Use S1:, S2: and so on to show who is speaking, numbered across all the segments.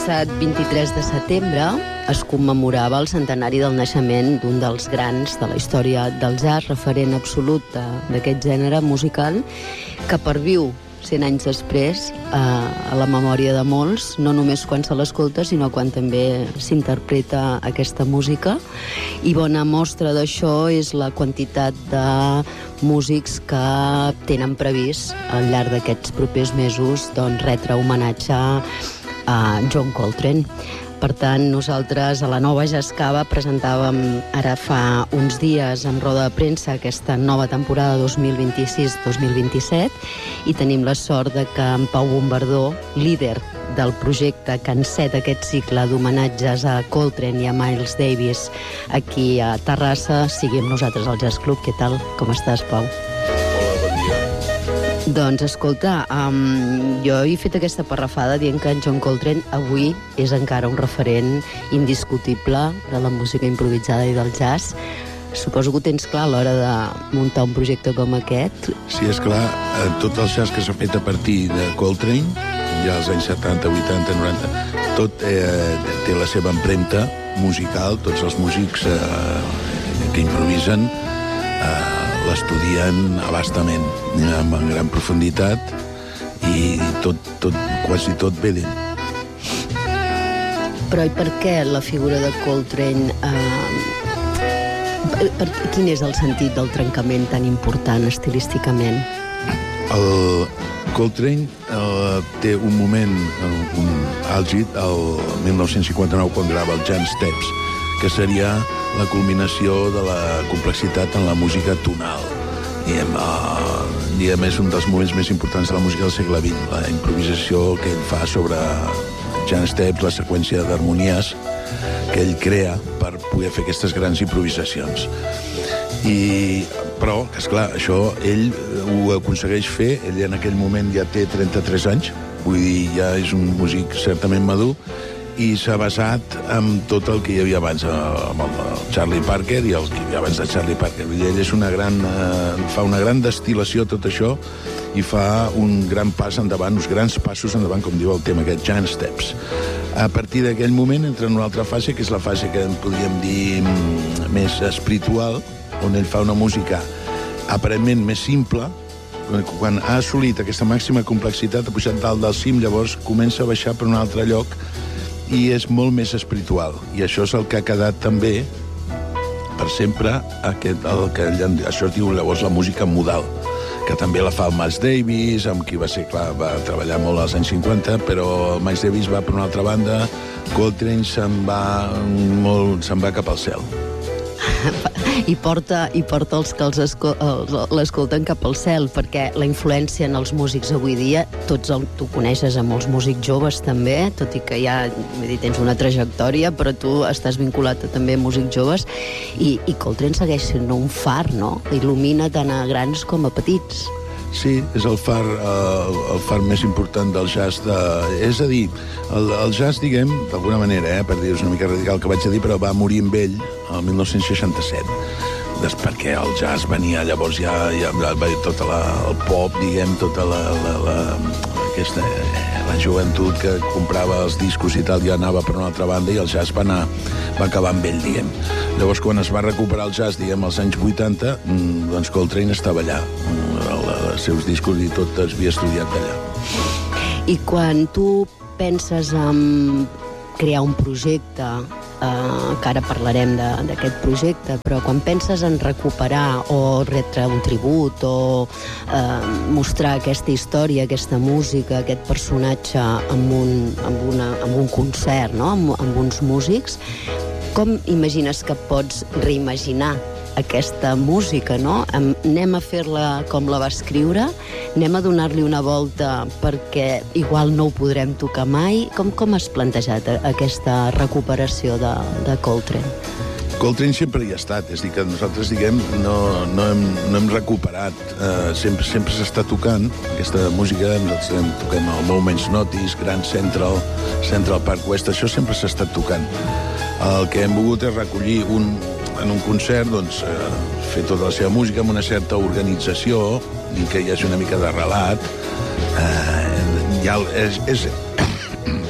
S1: passat 23 de setembre es commemorava el centenari del naixement d'un dels grans de la història del jazz, referent absolut d'aquest gènere musical, que perviu 100 anys després a la memòria de molts, no només quan se l'escolta, sinó quan també s'interpreta aquesta música. I bona mostra d'això és la quantitat de músics que tenen previst al llarg d'aquests propers mesos retre homenatge a John Coltrane. Per tant, nosaltres a la Nova Jazz Cava presentàvem ara fa uns dies en roda de premsa aquesta nova temporada 2026-2027 i tenim la sort de que en Pau Bombardó, líder del projecte que enceta aquest cicle d'homenatges a Coltrane i a Miles Davis aquí a Terrassa, sigui amb nosaltres al Jazz Club. Què tal? Com estàs, Pau? Doncs, escolta, jo he fet aquesta parrafada dient que en John Coltrane avui és encara un referent indiscutible de la música improvisada i del jazz. Suposo que ho tens clar a l'hora de muntar un projecte com aquest.
S2: Sí, és clar, tot el jazz que s'ha fet a partir de Coltrane, ja als anys 70, 80, 90, tot té la seva empremta musical, tots els músics que improvisen l'estudien abastament, amb gran profunditat, i quasi tot ve d'ell.
S1: Però i per què la figura de Coltrane... Quin és el sentit del trencament tan important estilísticament?
S2: El Coltrane té un moment àlgid, el 1959, quan grava el Jam Steps, que seria la culminació de la complexitat en la música tonal. Diguem, és un dels moments més importants de la música del segle XX, la improvisació que ell fa sobre Jam Steps, la seqüència d'harmonies que ell crea per poder fer aquestes grans improvisacions. Però, esclar, això ell ho aconsegueix fer, ell en aquell moment ja té 33 anys, vull dir, ja és un músic certament madur, i s'ha basat en tot el que hi havia abans, amb el Charlie Parker i el que hi havia abans de Charlie Parker. Ell és fa una gran destil·lació tot això i fa un gran pas endavant, uns grans passos endavant, com diu el tema aquest, Jam Steps. A partir d'aquell moment entra en una altra fase, que és la fase que en podríem dir més espiritual, on ell fa una música aparentment més simple. Quan ha assolit aquesta màxima complexitat, ha pujat dalt del cim, llavors comença a baixar per un altre lloc i és molt més espiritual. I això és el que ha quedat també per sempre, això es diu llavors la música modal, que també la fa el Miles Davis, amb qui va ser, clar, va treballar molt als anys 50, però Miles Davis va per una altra banda, Coltrane se'n va cap al cel.
S1: I porta els que l'escolten cap al cel, perquè la influència en els músics avui dia, tu coneixes a molts músics joves també, tot i que ja tens una trajectòria, però tu estàs vinculat també a músics joves, i Coltrane segueix sent un far, no? Il·lumina tant a grans com a petits.
S2: Sí, és el far més important del jazz. És a dir, el jazz, diguem, d'alguna manera, per dir-ho una mica radical que vaig a dir, però va morir amb ell el 1967. Perquè el jazz venia llavors ja tot el pop, diguem, tota la joventut que comprava els discos i tal, ja anava per una altra banda, i el jazz va acabar amb ell, diguem. Llavors, quan es va recuperar el jazz, diguem, als anys 80, doncs Coltrane estava allà. Els seus discos i tot es havia estudiat allà.
S1: I quan tu penses en crear un projecte, que ara parlarem d'aquest projecte, però quan penses en recuperar o retre un tribut o mostrar aquesta història, aquesta música, aquest personatge amb un concert, no? amb uns músics, com imagines que pots reimaginar aquesta música, no? Anem a fer-la com la va escriure, anem a donar-li una volta perquè igual no ho podrem tocar mai. Com has plantejat aquesta recuperació de Coltrane?
S2: Coltrane sempre hi ha estat, és a dir, que nosaltres, diguem, no hem recuperat, sempre s'està tocant aquesta música, nosaltres toquem el Moments Notice, Grand Central Park West, això sempre s'ha estat tocant. El que hem volgut és recollir en un concert, doncs, fer tota la seva música amb una certa organització, i que hi hagi una mica de relat.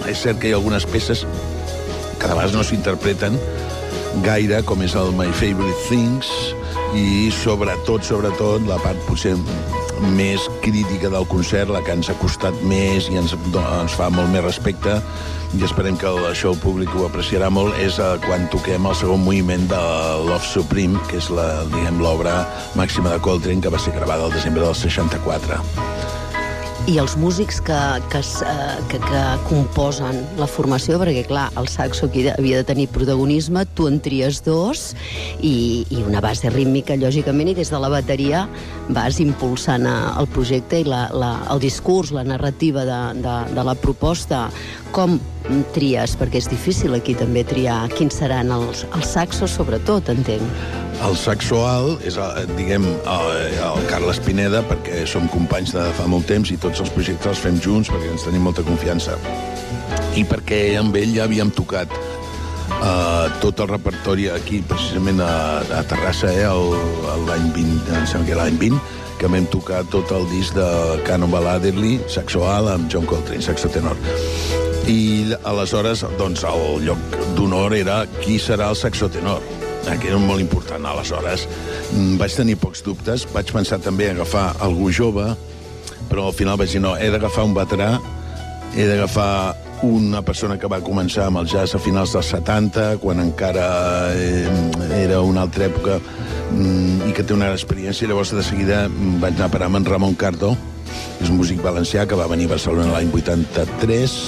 S2: és cert que hi ha algunes peces que de vegades no s'interpreten gaire, com és el My Favorite Things, i sobretot, la part potser més crítica del concert, la que ens ha costat més i ens fa molt més respecte, i esperem que això el públic ho apreciarà molt, és quan toquem el segon moviment de Love Supreme, que és l'obra màxima de Coltrane, que va ser gravada el desembre del 64.
S1: I els músics que composen la formació, perquè, clar, el saxo aquí havia de tenir protagonisme, tu en tries dos, i una base rítmica, lògicament, i des de la bateria vas impulsant el projecte i el discurs, la narrativa de la proposta. Com tries? Perquè és difícil aquí també triar quins seran els saxos, sobretot, entenc.
S2: El saxo alt és, diguem, el Carles Pineda, perquè som companys de fa molt temps i tots els projectes els fem junts perquè ens tenim molta confiança. I perquè amb ell ja havíem tocat tot el repertori aquí, precisament a Terrassa, l'any 20, em sembla que l'any 20, que vam tocar tot el disc de Cannonball Adderley, saxo alt, amb John Coltrane, saxo tenor. I aleshores, doncs, el lloc d'honor era qui serà el saxo tenor, que era molt important. Aleshores vaig tenir pocs dubtes, vaig pensar també a agafar algú jove, però al final vaig dir no, he d'agafar un veterà, he d'agafar una persona que va començar amb el jazz a finals dels 70, quan encara era una altra època, i que té una gran experiència. Llavors de seguida vaig anar a parar amb en Ramon Cardó, que és un músic valencià que va venir a Barcelona l'any 83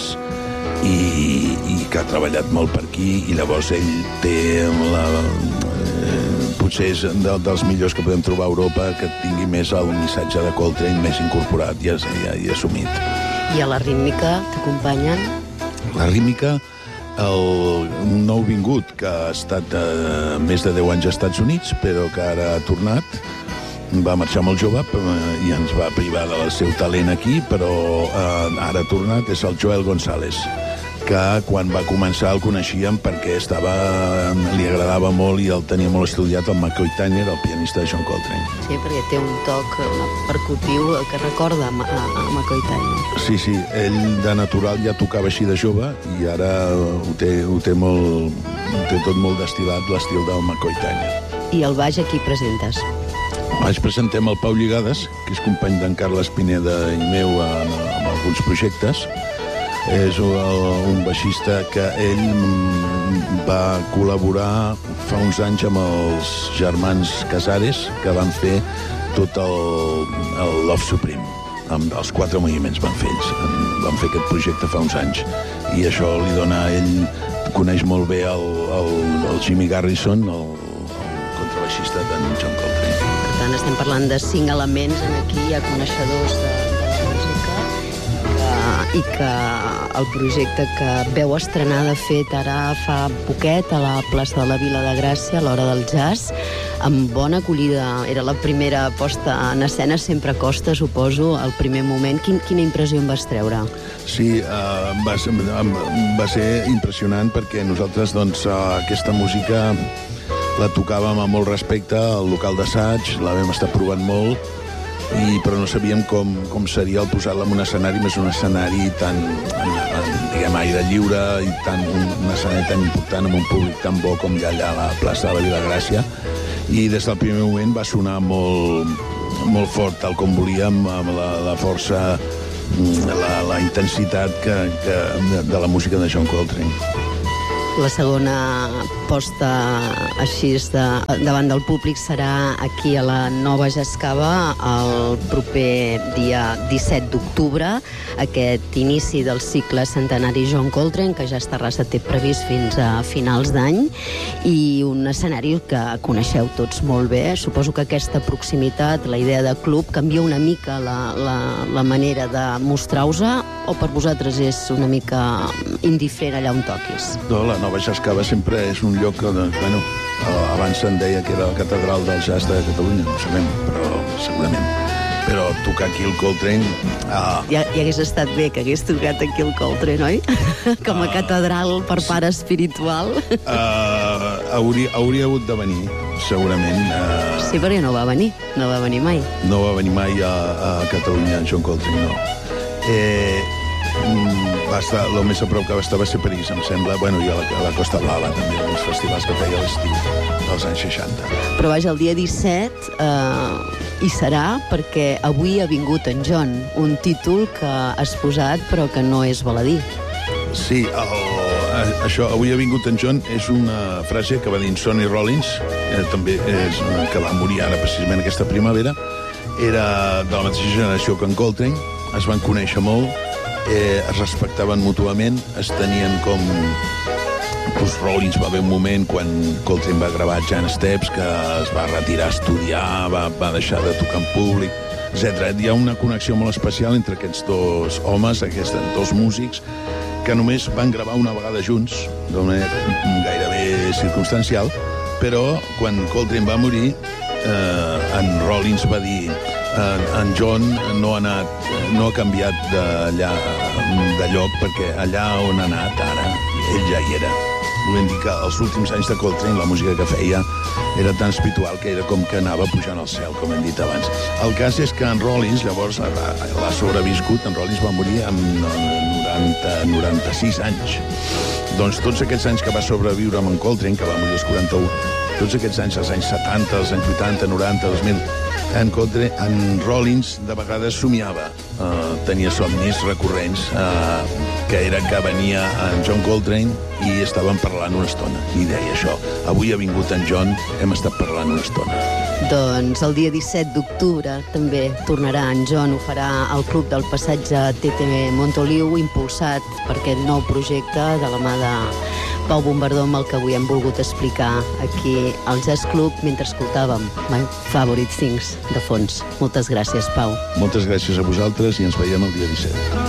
S2: i que ha treballat molt per aquí, i llavors ell té potser és dels millors que podem trobar a Europa, que tingui més el missatge de Coltrane més incorporat i assumit.
S1: I a la rítmica t'acompanyen?
S2: La rítmica, un nou vingut que ha estat més de 10 anys als Estats Units, però que ara ha tornat, va marxar molt jove i ens va privar del seu talent aquí, però ara ha tornat, és el Joel González, que quan va començar el coneixíem perquè li agradava molt i el tenia molt estudiat el McCoy Tyner, el pianista de John Coltrane.
S1: Sí, perquè té un toc percutiu que recorda a McCoy Tyner.
S2: Sí, ell de natural ja tocava així de jove i ara ho té tot molt destilat, l'estil del McCoy Tyner.
S1: I el baix aquí presentes?
S2: Baix presentem el Pau Lligades, que és company d'en Carles Pineda i meu en alguns projectes. És un baixista que ell va col·laborar fa uns anys amb els germans Casares, que van fer tot el Love Supreme. Amb els 4 moviments van fer ells. Van fer aquest projecte fa uns anys. I això li dona a ell... Coneix molt bé el Jimmy Garrison, el contrabaixista d'en John Coltrane.
S1: Per tant, estem parlant de 5 elements aquí, hi ha coneixedors de la música, i que el projecte que veu estrenar, de fet, ara fa poquet a la plaça de la Vila de Gràcia, a l'Hora del Jazz, amb bona acollida. Era la primera posta en escena, sempre costa, suposo, el primer moment. Quina impressió em vas treure?
S2: Sí, va ser impressionant perquè nosaltres, doncs, aquesta música la tocàvem amb molt respecte al local d'assaig, la vam estar provant molt, però no sabíem com seria el posar-la en un escenari, més un escenari tan, diguem, aire lliure, i un escenari tan important amb un públic tan bo com hi ha allà a la plaça de la Vila de Gràcia. I des del primer moment va sonar molt fort, tal com volíem, amb la força, la intensitat de la música de John Coltrane.
S1: La segona posta així davant del públic serà aquí a la Nova Jascava el proper dia 17 d'octubre, aquest inici del cicle centenari John Coltrane, que ja Terrassa té previst fins a finals d'any, i un escenari que coneixeu tots molt bé. Suposo que aquesta proximitat, la idea de club, canvia una mica la manera de mostrar-vos, o per vosaltres és una mica indiferent allà on toquis?
S2: No, la Nova Jascava sempre és un lloc que, bueno, abans se'n deia que era la catedral del jazz de Catalunya, no sabem, però segurament. Però tocar aquí el Coltrane...
S1: Ja hagués estat bé que hagués tocat aquí el Coltrane, oi? Com a catedral per part espiritual.
S2: Hauria hagut de venir, segurament.
S1: Sí, perquè no va venir mai.
S2: No va venir mai a Catalunya, John Coltrane, no. el més a prop que va estar va ser París, em sembla, bueno, i a la Costa Blava, també, els festivals que feia a l'estiu dels anys 60.
S1: Però vaja, el dia 17 hi serà perquè avui ha vingut en John, un títol que has posat però que no és baladí.
S2: Sí, això, avui ha vingut en John, és una frase que va dir Sonny Rollins, també que va morir ara precisament aquesta primavera. Era de la mateixa generació que en Coltrane, es van conèixer molt, es respectaven mútuament, es tenien com... Rollins va haver un moment quan Coltrane va gravar Giant Steps que es va retirar a estudiar, va deixar de tocar en públic, etc. Hi ha una connexió molt especial entre aquests dos homes, aquests dos músics, que només van gravar una vegada junts, d'una manera gairebé circumstancial, però quan Coltrane va morir, en Rollins va dir en John no ha canviat de lloc perquè allà on ha anat ara ell ja hi era. Volem dir que els últims anys de Coltrane la música que feia era tan espiritual que era com que anava pujant al cel, com hem dit abans. El cas és que en Rollins llavors l'ha sobreviscut, en Rollins va morir amb 96 anys. Doncs tots aquests anys que va sobreviure amb en Coltrane, que va morir als 41, tots aquests anys, els anys 70, els anys 80, 90, 2000, en Rollins de vegades somiava, tenia somnis recurrents, que era que venia en John Coltrane i estaven parlant una estona. I deia això, avui ha vingut en John, hem estat parlant una estona.
S1: Doncs el dia 17 d'octubre també tornarà en John, ho farà al Club del Passatge TT Montoliu, impulsat per aquest nou projecte de la mà de Pau Bombardó, amb el que avui hem volgut explicar aquí al Jazz Club mentre escoltàvem My Favorite Things de fons. Moltes gràcies, Pau.
S2: Moltes gràcies a vosaltres i ens veiem el dia 17.